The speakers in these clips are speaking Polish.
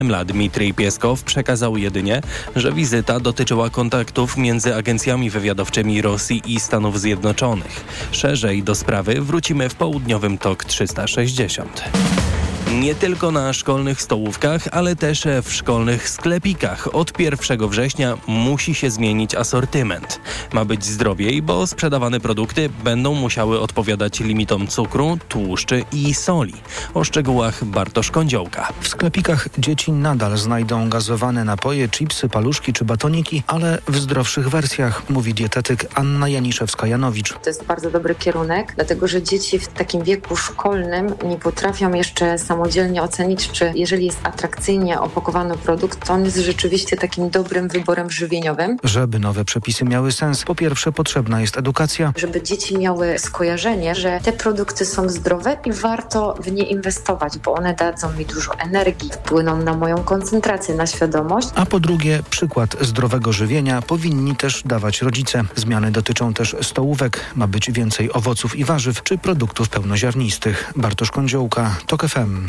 Dmitrij Pieskow przekazał jedynie, że wizyta dotyczyła kontaktów między agencjami wywiadowczymi Rosji i Stanów Zjednoczonych. Szerzej do sprawy wrócimy w południowym TOK 360. Nie tylko na szkolnych stołówkach, ale też w szkolnych sklepikach. Od 1 września musi się zmienić asortyment. Ma być zdrowiej, bo sprzedawane produkty będą musiały odpowiadać limitom cukru, tłuszczy i soli. O szczegółach Bartosz Kądziołka. W sklepikach dzieci nadal znajdą gazowane napoje, chipsy, paluszki czy batoniki, ale w zdrowszych wersjach, mówi dietetyk Anna Janiszewska-Janowicz. To jest bardzo dobry kierunek, dlatego że dzieci w takim wieku szkolnym nie potrafią jeszcze samodzielnie ocenić, czy jeżeli jest atrakcyjnie opakowany produkt, to on jest rzeczywiście takim dobrym wyborem żywieniowym. Żeby nowe przepisy miały sens, po pierwsze potrzebna jest edukacja. Żeby dzieci miały skojarzenie, że te produkty są zdrowe i warto w nie inwestować, bo one dadzą mi dużo energii, wpłyną na moją koncentrację, na świadomość. A po drugie, przykład zdrowego żywienia powinni też dawać rodzice. Zmiany dotyczą też stołówek. Ma być więcej owoców i warzyw czy produktów pełnoziarnistych. Bartosz Kądziołka, TOK FM.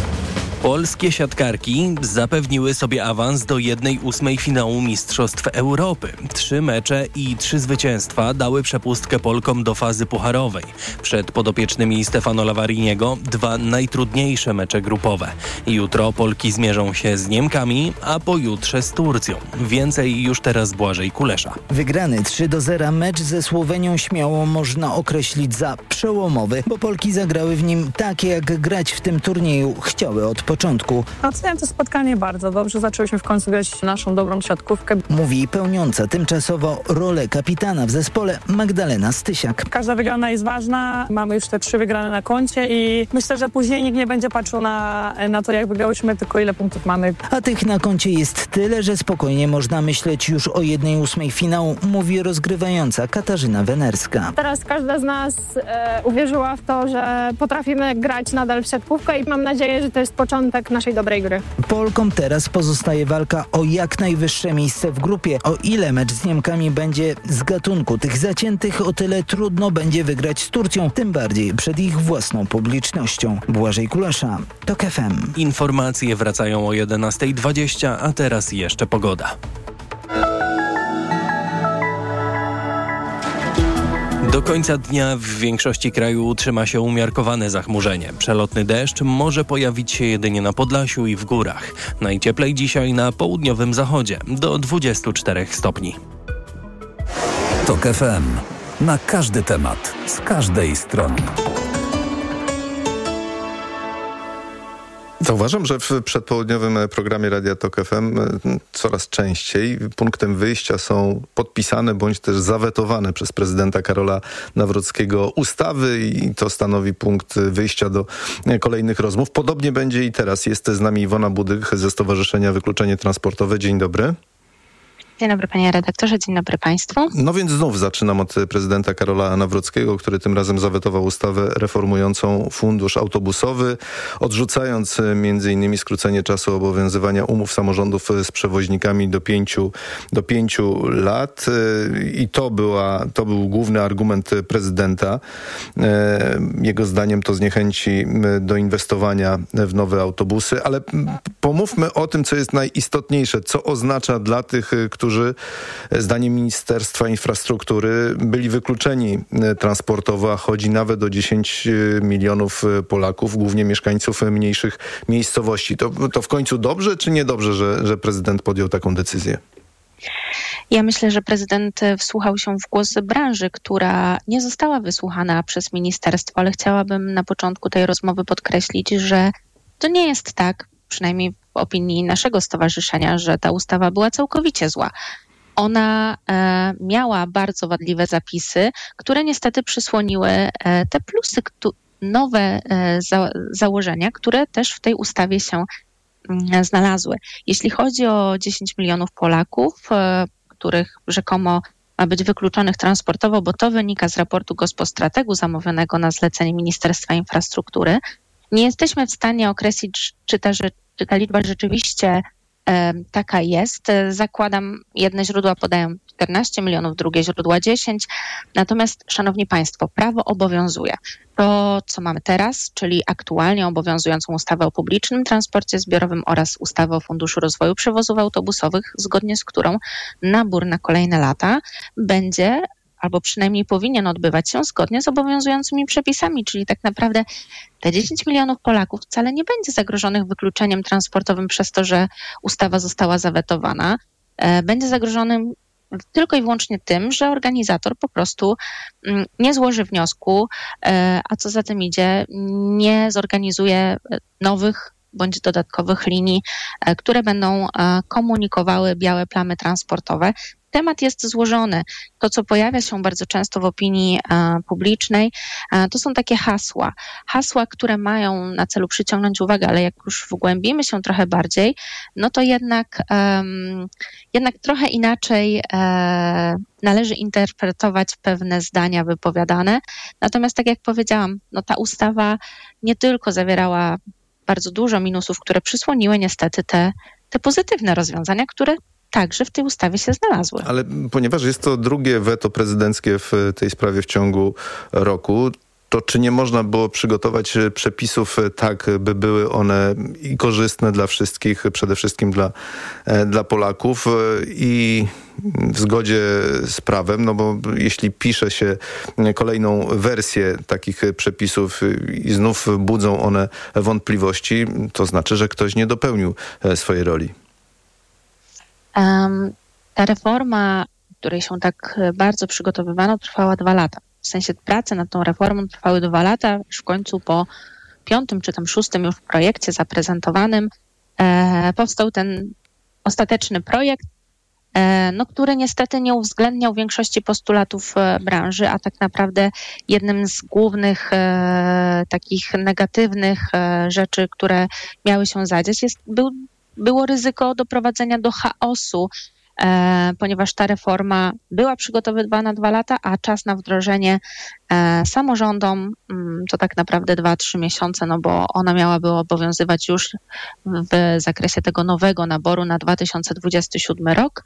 Polskie siatkarki zapewniły sobie awans do 1/8 finału Mistrzostw Europy. 3 mecze i 3 zwycięstwa dały przepustkę Polkom do fazy pucharowej. Przed podopiecznymi Stefano Lavariniego 2 najtrudniejsze mecze grupowe. Jutro Polki zmierzą się z Niemkami, a pojutrze z Turcją. Więcej już teraz Błażej Kulesza. Wygrany 3-0 mecz ze Słowenią śmiało można określić za przełomowy, bo Polki zagrały w nim tak, jak grać w tym turnieju chciały od początku. Oceniam to spotkanie bardzo dobrze. Zaczęłyśmy w końcu grać naszą dobrą siatkówkę. Mówi pełniąca tymczasowo rolę kapitana w zespole Magdalena Stysiak. Każda wygrana jest ważna. Mamy już te 3 wygrane na koncie i myślę, że później nikt nie będzie patrzył na to, jak wygrałyśmy, tylko ile punktów mamy. A tych na koncie jest tyle, że spokojnie można myśleć już o 1/8 finału, mówi rozgrywająca Katarzyna Wenerska. Teraz każda z nas uwierzyła w to, że potrafimy grać nadal w siatkówkę i mam nadzieję, że to jest początek naszej dobrej gry. Polkom teraz pozostaje walka o jak najwyższe miejsce w grupie. O ile mecz z Niemkami będzie z gatunku tych zaciętych, o tyle trudno będzie wygrać z Turcją, tym bardziej przed ich własną publicznością. Błażej Kulesza, TOK FM. Informacje wracają o 11:20, a teraz jeszcze pogoda. Do końca dnia w większości kraju utrzyma się umiarkowane zachmurzenie. Przelotny deszcz może pojawić się jedynie na Podlasiu i w górach. Najcieplej dzisiaj na południowym zachodzie, do 24 stopni. TOK FM. Na każdy temat, z każdej strony. Zauważam, że w przedpołudniowym programie Radia TOK FM coraz częściej punktem wyjścia są podpisane bądź też zawetowane przez prezydenta Karola Nawrockiego ustawy i to stanowi punkt wyjścia do kolejnych rozmów. Podobnie będzie i teraz. Jest z nami Iwona Budych ze Stowarzyszenia Wykluczenie Transportowe. Dzień dobry. Dzień dobry panie redaktorze, dzień dobry państwu. No więc znów zaczynam od prezydenta Karola Nawrockiego, który tym razem zawetował ustawę reformującą fundusz autobusowy, odrzucając m.in. skrócenie czasu obowiązywania umów samorządów z przewoźnikami do 5 lat. I to był główny argument prezydenta. Jego zdaniem to zniechęci do inwestowania w nowe autobusy, ale pomówmy o tym, co jest najistotniejsze, co oznacza dla tych, którzy zdaniem Ministerstwa Infrastruktury byli wykluczeni transportowo, a chodzi nawet o 10 milionów Polaków, głównie mieszkańców mniejszych miejscowości. To w końcu dobrze czy niedobrze, że prezydent podjął taką decyzję? Ja myślę, że prezydent wsłuchał się w głos branży, która nie została wysłuchana przez ministerstwo, ale chciałabym na początku tej rozmowy podkreślić, że to nie jest tak, przynajmniej w opinii naszego stowarzyszenia, że ta ustawa była całkowicie zła. Ona miała bardzo wadliwe zapisy, które niestety przysłoniły te plusy, nowe założenia, które też w tej ustawie się znalazły. Jeśli chodzi o 10 milionów Polaków, których rzekomo ma być wykluczonych transportowo, bo to wynika z raportu Gospostrategu zamówionego na zlecenie Ministerstwa Infrastruktury, nie jesteśmy w stanie określić, czy ta liczba rzeczywiście taka jest. Zakładam, jedne źródła podają 14 milionów, drugie źródła 10. Natomiast, szanowni państwo, prawo obowiązuje. To, co mamy teraz, czyli aktualnie obowiązującą ustawę o publicznym transporcie zbiorowym oraz ustawę o Funduszu Rozwoju Przewozów Autobusowych, zgodnie z którą nabór na kolejne lata będzie albo przynajmniej powinien odbywać się zgodnie z obowiązującymi przepisami, czyli tak naprawdę te 10 milionów Polaków wcale nie będzie zagrożonych wykluczeniem transportowym przez to, że ustawa została zawetowana. Będzie zagrożonym tylko i wyłącznie tym, że organizator po prostu nie złoży wniosku, a co za tym idzie, nie zorganizuje nowych bądź dodatkowych linii, które będą komunikowały białe plamy transportowe. Temat jest złożony. To, co pojawia się bardzo często w opinii publicznej, to są takie hasła. Hasła, które mają na celu przyciągnąć uwagę, ale jak już wgłębimy się trochę bardziej, no to jednak trochę inaczej należy interpretować pewne zdania wypowiadane. Natomiast tak jak powiedziałam, no ta ustawa nie tylko zawierała bardzo dużo minusów, które przysłoniły niestety te pozytywne rozwiązania, które także w tej ustawie się znalazły. Ale ponieważ jest to drugie weto prezydenckie w tej sprawie w ciągu roku, to czy nie można było przygotować przepisów tak, by były one i korzystne dla wszystkich, przede wszystkim dla Polaków i w zgodzie z prawem, no bo jeśli pisze się kolejną wersję takich przepisów i znów budzą one wątpliwości, to znaczy, że ktoś nie dopełnił swojej roli. Ta reforma, której się tak bardzo przygotowywano, trwała 2 lata. W sensie prace nad tą reformą trwały 2 lata, już w końcu po 5. czy tam 6. już projekcie zaprezentowanym powstał ten ostateczny projekt, no, który niestety nie uwzględniał większości postulatów branży, a tak naprawdę jednym z głównych takich negatywnych rzeczy, które miały się zadziać, było ryzyko doprowadzenia do chaosu, ponieważ ta reforma była przygotowywana 2 lata, a czas na wdrożenie samorządom to tak naprawdę 2-3 miesiące, no bo ona miałaby obowiązywać już w zakresie tego nowego naboru na 2027 rok.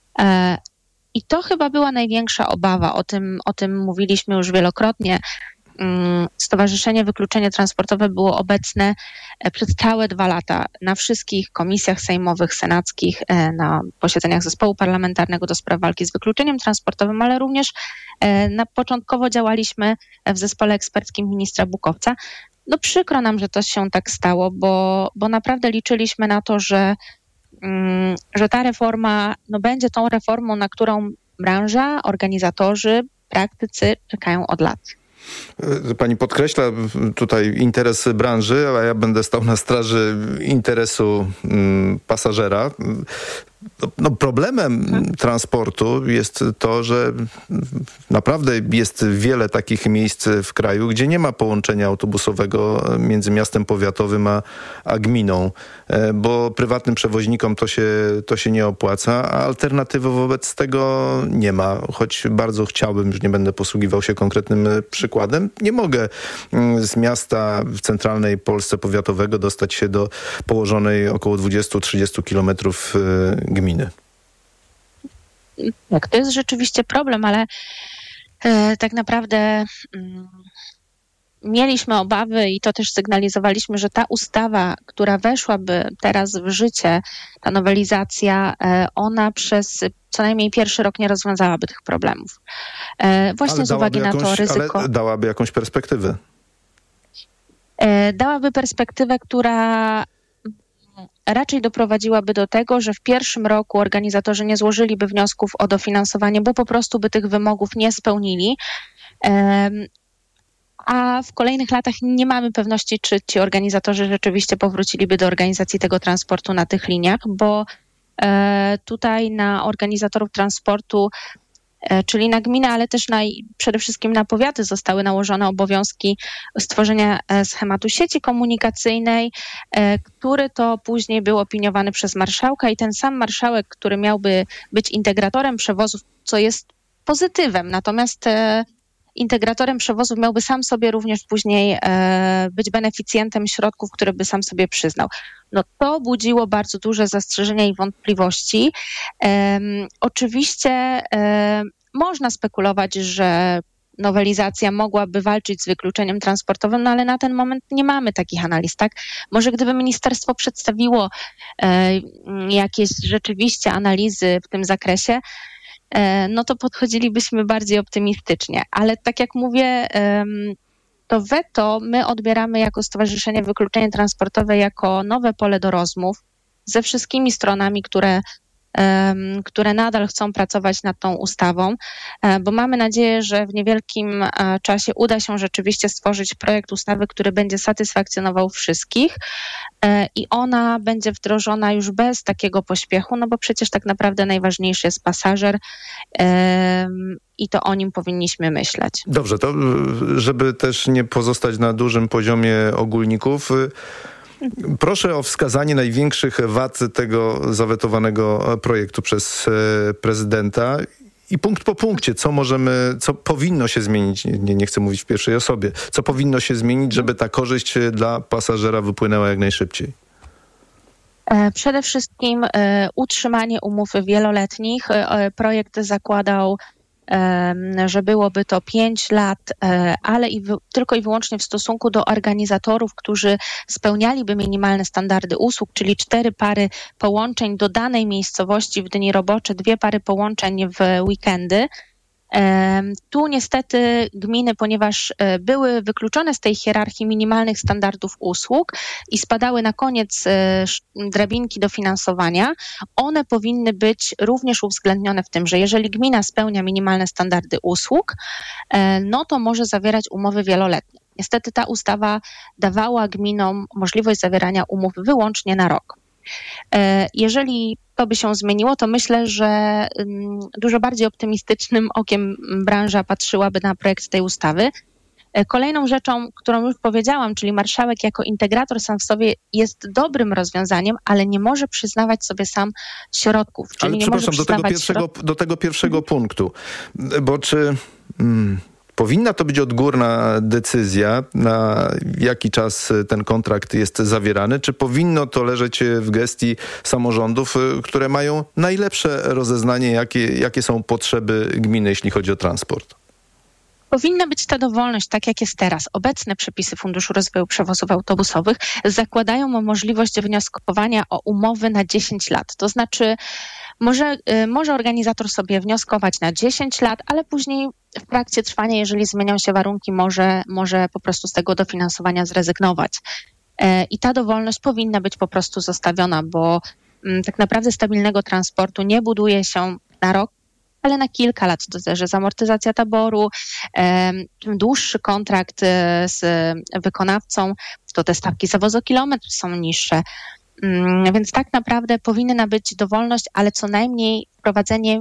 I to chyba była największa obawa. O tym mówiliśmy już wielokrotnie. Stowarzyszenie Wykluczenie Transportowe było obecne przez całe 2 lata na wszystkich komisjach sejmowych, senackich, na posiedzeniach zespołu parlamentarnego do spraw walki z wykluczeniem transportowym, ale również początkowo działaliśmy w zespole eksperckim ministra Bukowca. No przykro nam, że to się tak stało, bo naprawdę liczyliśmy na to, że ta reforma będzie tą reformą, na którą branża, organizatorzy, praktycy czekają od lat. Pani podkreśla tutaj interes branży, a ja będę stał na straży interesu pasażera. No, problemem transportu jest to, że naprawdę jest wiele takich miejsc w kraju, gdzie nie ma połączenia autobusowego między miastem powiatowym a gminą, bo prywatnym przewoźnikom to się nie opłaca, a alternatywy wobec tego nie ma. Choć bardzo chciałbym, już nie będę posługiwał się konkretnym przykładem, nie mogę z miasta w centralnej Polsce powiatowego dostać się do położonej około 20-30 kilometrów gminy. Tak, to jest rzeczywiście problem, ale tak naprawdę mieliśmy obawy i to też sygnalizowaliśmy, że ta ustawa, która weszłaby teraz w życie, ta nowelizacja, ona przez co najmniej pierwszy rok nie rozwiązałaby tych problemów. Właśnie z uwagi na to ryzyko. Ale dałaby jakąś perspektywę. Dałaby perspektywę, która raczej doprowadziłaby do tego, że w pierwszym roku organizatorzy nie złożyliby wniosków o dofinansowanie, bo po prostu by tych wymogów nie spełnili. A w kolejnych latach nie mamy pewności, czy ci organizatorzy rzeczywiście powróciliby do organizacji tego transportu na tych liniach, bo tutaj na organizatorów transportu, czyli na gminę, ale też przede wszystkim na powiaty zostały nałożone obowiązki stworzenia schematu sieci komunikacyjnej, który to później był opiniowany przez marszałka i ten sam marszałek, który miałby być integratorem przewozów, co jest pozytywem. Natomiast integratorem przewozów miałby sam sobie również później być beneficjentem środków, które by sam sobie przyznał. No to budziło bardzo duże zastrzeżenia i wątpliwości. Oczywiście można spekulować, że nowelizacja mogłaby walczyć z wykluczeniem transportowym, no ale na ten moment nie mamy takich analiz, tak? Może gdyby ministerstwo przedstawiło jakieś rzeczywiście analizy w tym zakresie, no to podchodzilibyśmy bardziej optymistycznie. Ale tak jak mówię, to weto my odbieramy jako Stowarzyszenie Wykluczenie Transportowe jako nowe pole do rozmów ze wszystkimi stronami, które nadal chcą pracować nad tą ustawą, bo mamy nadzieję, że w niewielkim czasie uda się rzeczywiście stworzyć projekt ustawy, który będzie satysfakcjonował wszystkich i ona będzie wdrożona już bez takiego pośpiechu, no bo przecież tak naprawdę najważniejszy jest pasażer i to o nim powinniśmy myśleć. Dobrze, to żeby też nie pozostać na dużym poziomie ogólników, proszę o wskazanie największych wad tego zawetowanego projektu przez prezydenta i punkt po punkcie, co powinno się zmienić, nie chcę mówić w pierwszej osobie, co powinno się zmienić, żeby ta korzyść dla pasażera wypłynęła jak najszybciej. Przede wszystkim utrzymanie umów wieloletnich. Projekt zakładał, że byłoby to 5 lat, ale tylko i wyłącznie w stosunku do organizatorów, którzy spełnialiby minimalne standardy usług, czyli 4 pary połączeń do danej miejscowości w dni robocze, 2 pary połączeń w weekendy. Tu niestety gminy, ponieważ były wykluczone z tej hierarchii minimalnych standardów usług i spadały na koniec drabinki dofinansowania, one powinny być również uwzględnione w tym, że jeżeli gmina spełnia minimalne standardy usług, no to może zawierać umowy wieloletnie. Niestety ta ustawa dawała gminom możliwość zawierania umów wyłącznie na rok. Jeżeli to by się zmieniło, to myślę, że dużo bardziej optymistycznym okiem branża patrzyłaby na projekt tej ustawy. Kolejną rzeczą, którą już powiedziałam, czyli marszałek jako integrator sam w sobie jest dobrym rozwiązaniem, ale nie może przyznawać sobie sam środków. Czyli ale nie przepraszam, może do tego pierwszego punktu, bo czy... Powinna to być odgórna decyzja, na jaki czas ten kontrakt jest zawierany, czy powinno to leżeć w gestii samorządów, które mają najlepsze rozeznanie, jakie są potrzeby gminy, jeśli chodzi o transport? Powinna być ta dowolność, tak jak jest teraz. Obecne przepisy Funduszu Rozwoju Przewozów Autobusowych zakładają możliwość wnioskowania o umowy na 10 lat. To znaczy może organizator sobie wnioskować na 10 lat, ale później w trakcie trwania, jeżeli zmienią się warunki, może po prostu z tego dofinansowania zrezygnować. I ta dowolność powinna być po prostu zostawiona, bo tak naprawdę stabilnego transportu nie buduje się na rok, ale na kilka lat. To też jest amortyzacja taboru, czym dłuższy kontrakt z wykonawcą, to te stawki za wozokilometr są niższe. Więc tak naprawdę powinna być dowolność, ale co najmniej wprowadzenie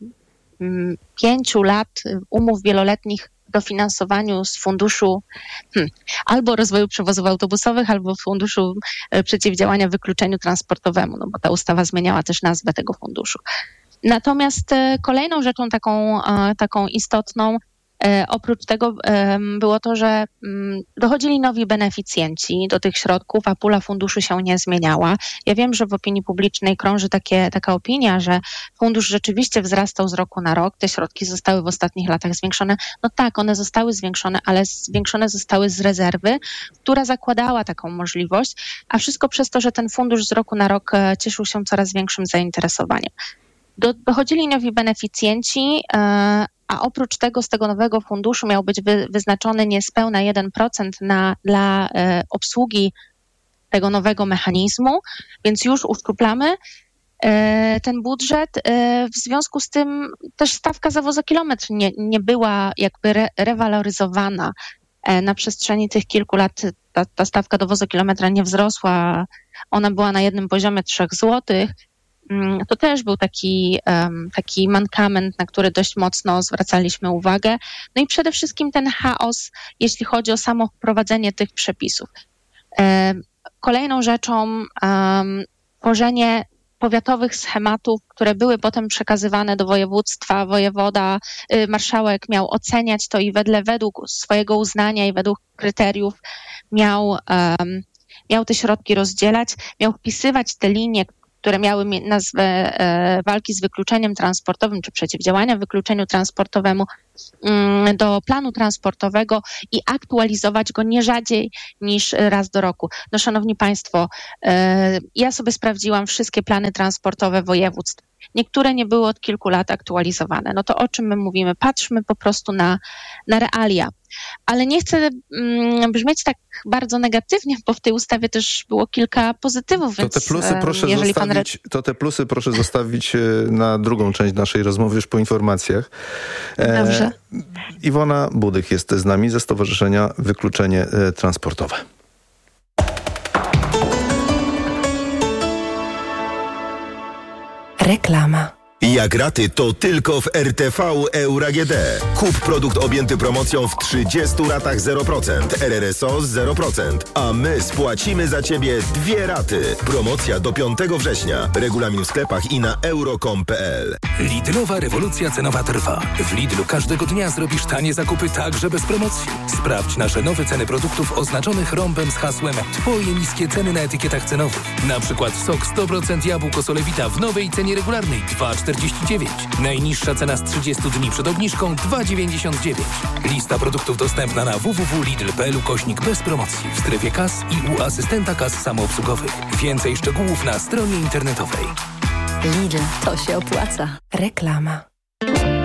5 lat umów wieloletnich w dofinansowaniu z funduszu albo rozwoju przewozów autobusowych, albo funduszu przeciwdziałania wykluczeniu transportowemu, no bo ta ustawa zmieniała też nazwę tego funduszu. Natomiast kolejną rzeczą taką istotną oprócz tego było to, że dochodzili nowi beneficjenci do tych środków, a pula funduszu się nie zmieniała. Ja wiem, że w opinii publicznej krąży taka opinia, że fundusz rzeczywiście wzrastał z roku na rok. Te środki zostały w ostatnich latach zwiększone. No tak, one zostały zwiększone, ale zwiększone zostały z rezerwy, która zakładała taką możliwość, a wszystko przez to, że ten fundusz z roku na rok cieszył się coraz większym zainteresowaniem. Dochodzili nowi beneficjenci, a oprócz tego z tego nowego funduszu miał być wyznaczony niespełna 1% dla obsługi tego nowego mechanizmu, więc już uszczuplamy ten budżet. W związku z tym też stawka za wozokilometr nie była jakby rewaloryzowana. Na przestrzeni tych kilku lat ta stawka do wozokilometra nie wzrosła. Ona była na jednym poziomie 3 zł. To też był taki mankament, na który dość mocno zwracaliśmy uwagę. No i przede wszystkim ten chaos, jeśli chodzi o samo wprowadzenie tych przepisów. Kolejną rzeczą tworzenie powiatowych schematów, które były potem przekazywane do województwa. Wojewoda, marszałek miał oceniać to i według swojego uznania i według kryteriów miał te środki rozdzielać, miał wpisywać te linie, które miały nazwę walki z wykluczeniem transportowym, czy przeciwdziałania wykluczeniu transportowemu, do planu transportowego i aktualizować go nie rzadziej niż raz do roku. No, szanowni państwo, ja sobie sprawdziłam wszystkie plany transportowe województw. Niektóre nie były od kilku lat aktualizowane. No to o czym my mówimy? Patrzmy po prostu na realia. Ale nie chcę brzmieć tak bardzo negatywnie, bo w tej ustawie też było kilka pozytywów. To te plusy proszę zostawić na drugą część naszej rozmowy już po informacjach. Dobrze. Iwona Budych jest z nami ze Stowarzyszenia Wykluczenie Transportowe. Reklama. Jak raty, to tylko w RTV Euro AGD. Kup produkt objęty promocją w 30 ratach 0%, RRSO 0%, a my spłacimy za Ciebie 2 raty. Promocja do 5 września. Regulamin w sklepach i na euro.com.pl. Lidlowa rewolucja cenowa trwa. W Lidlu każdego dnia zrobisz tanie zakupy także bez promocji. Sprawdź nasze nowe ceny produktów oznaczonych rąbem z hasłem Twoje niskie ceny na etykietach cenowych. Na przykład sok 100% jabłko Solewita w nowej cenie regularnej 2,49. Najniższa cena z 30 dni przed obniżką 2,99. Lista produktów dostępna na www.lidl.pl/bez promocji w strefie kas i u asystenta kas samoobsługowych. Więcej szczegółów na stronie internetowej. Lidl, to się opłaca. Reklama.